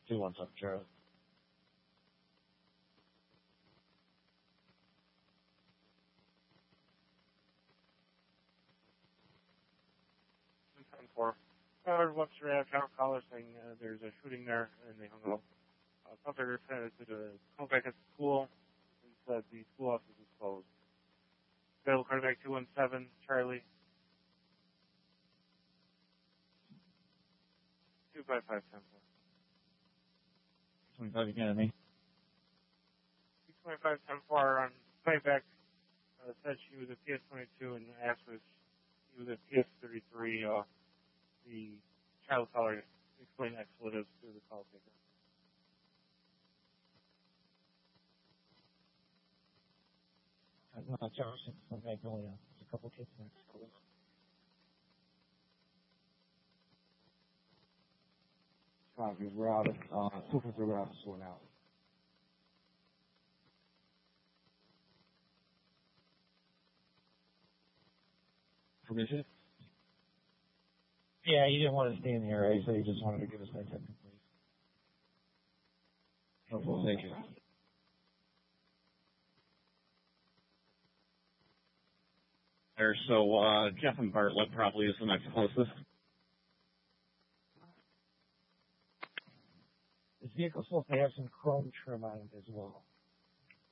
217 Charlie. Webster had a town caller saying there's a shooting there, and they hung up. Suspect did a call back at the school and said the school office is closed. Available card back 217 Charlie. 255 25 again, me. 225 on playback said she was a PS22 and asked if she was a PS33. The child caller explained expletives to the call taker. Jefferson, Magnolia. There's a couple kids next to us. We're out of, we're out of sort out. Permission? Yeah, you didn't want to stay in the area, so you just wanted to give us that technical brief. Helpful, thank you. There, so Jeff and Bartlett probably is the next closest. This vehicle's supposed to have some chrome trim on it as well.